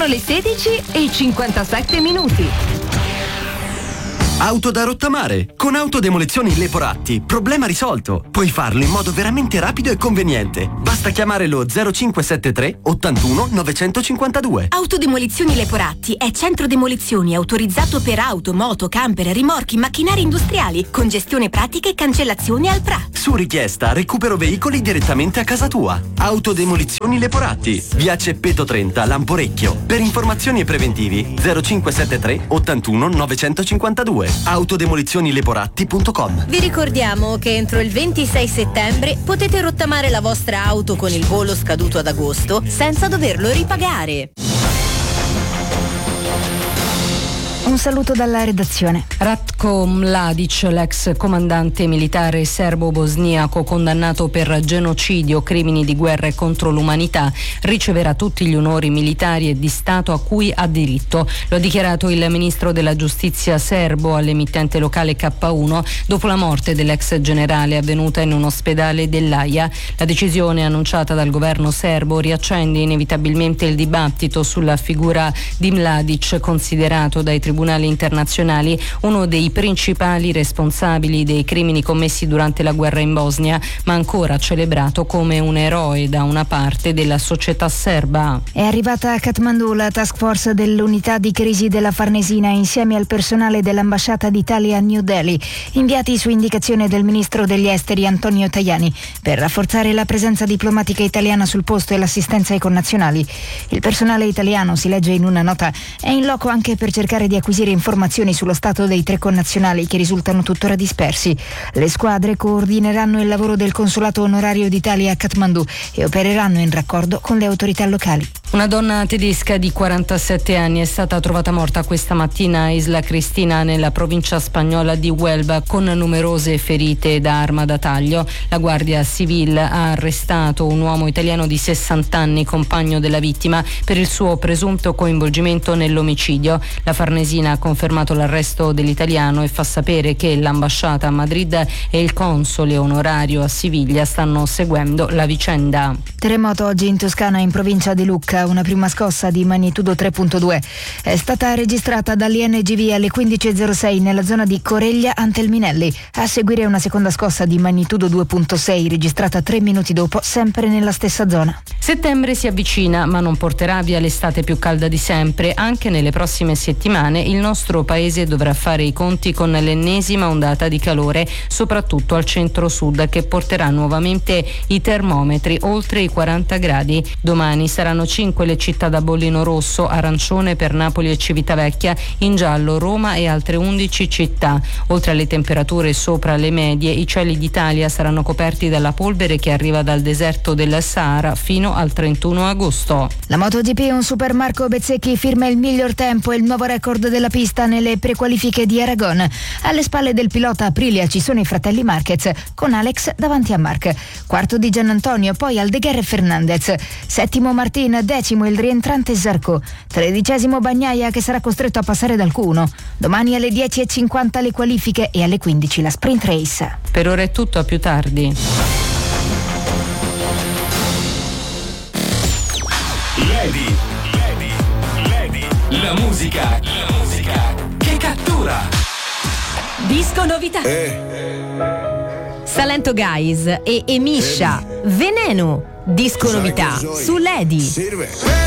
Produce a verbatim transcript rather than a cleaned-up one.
Sono le sedici e cinquantasette minuti. Auto da rottamare. Con Autodemolizioni Leporatti, problema risolto. Puoi farlo in modo veramente rapido e conveniente. Basta chiamare lo zero cinque sette tre ottantuno novecentocinquantadue. Autodemolizioni Leporatti è centro demolizioni autorizzato per auto, moto, camper, rimorchi, macchinari industriali, con gestione pratica e cancellazione al P R A. Su richiesta, recupero veicoli direttamente a casa tua. Autodemolizioni Leporatti, via Ceppeto trenta, Lamporecchio. Per informazioni e preventivi zero cinque sette tre ottantuno novecentocinquantadue. autodemolizioni leporatti punto com. Vi ricordiamo che entro il ventisei settembre potete rottamare la vostra auto con il bollo scaduto ad agosto senza doverlo ripagare. Un saluto dalla redazione. Ratko Mladic, l'ex comandante militare serbo-bosniaco condannato per genocidio, crimini di guerra e contro l'umanità, riceverà tutti gli onori militari e di Stato a cui ha diritto. Lo ha dichiarato il ministro della giustizia serbo all'emittente locale K uno dopo la morte dell'ex generale avvenuta in un ospedale dell'Aia. La decisione annunciata dal governo serbo riaccende inevitabilmente il dibattito sulla figura di Mladic, considerato dai tribunali internazionali uno dei principali responsabili dei crimini commessi durante la guerra in Bosnia, ma ancora celebrato come un eroe da una parte della società serba. È arrivata a Kathmandu la task force dell'unità di crisi della Farnesina insieme al personale dell'ambasciata d'Italia a New Delhi, inviati su indicazione del ministro degli esteri Antonio Tajani, per rafforzare la presenza diplomatica italiana sul posto e l'assistenza ai connazionali. Il personale italiano, si legge in una nota, è in loco anche per cercare di acquisire informazioni sullo stato dei tre connazionali che risultano tuttora dispersi. Le squadre coordineranno il lavoro del consolato onorario d'Italia a Kathmandu e opereranno in raccordo con le autorità locali. Una donna tedesca di quarantasette anni è stata trovata morta questa mattina a Isla Cristina, nella provincia spagnola di Huelva, con numerose ferite da arma da taglio. La Guardia Civile ha arrestato un uomo italiano di sessanta anni, compagno della vittima, per il suo presunto coinvolgimento nell'omicidio. La Farnesina ha confermato l'arresto dell'italiano e fa sapere che l'ambasciata a Madrid e il console onorario a Siviglia stanno seguendo la vicenda. Terremoto oggi in Toscana, in provincia di Lucca. Una prima scossa di magnitudo tre virgola due è stata registrata dall'I N G V alle quindici e zero sei nella zona di Coreglia Antelminelli. A seguire una seconda scossa di magnitudo due virgola sei registrata tre minuti dopo, sempre nella stessa zona. Settembre si avvicina, ma non porterà via l'estate più calda di sempre. Anche nelle prossime settimane il nostro paese dovrà fare i conti con l'ennesima ondata di calore, soprattutto al centro-sud, che porterà nuovamente i termometri oltre i quaranta gradi. Domani saranno cinque le città da bollino rosso, arancione per Napoli e Civitavecchia, in giallo Roma e altre undici città. Oltre alle temperature sopra le medie, i cieli d'Italia saranno coperti dalla polvere che arriva dal deserto del Sahara fino al trentuno agosto. La MotoGP, un super Marco Bezzecchi firma il miglior tempo e il nuovo record della pista nelle prequalifiche di Aragon. Alle spalle del pilota Aprilia ci sono i fratelli Marquez, con Alex davanti a Marc. Quarto di Giannantonio, poi Aldeguer e Fernandez. Settimo Martin, decimo il rientrante Zarco. Tredicesimo Bagnaia, che sarà costretto a passare dal Q uno. Domani alle dieci e cinquanta le qualifiche e alle quindici la sprint race. Per ora è tutto, a più tardi. Lady, Lady, Lady, la musica, la musica che cattura. Disco novità. Eh. Salento Guys e Emiscia, Veneno. Disco novità su Lady.